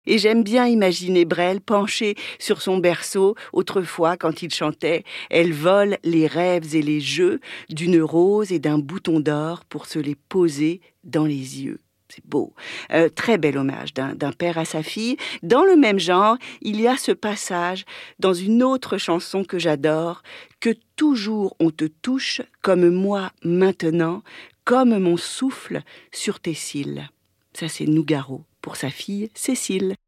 Et j'aime bien imaginer Brel penché sur son berceau, autrefois quand il chantait « Elle vole les rêves et les jeux d'une rose et d'un bouton d'or pour se les poser dans les yeux ». C'est beau. Très bel hommage d'un père à sa fille. Dans le même genre, il y a ce passage dans une autre chanson que j'adore, « Que toujours on te touche comme moi maintenant, comme mon souffle sur tes cils ». Ça, c'est Nougaro pour sa fille Cécile.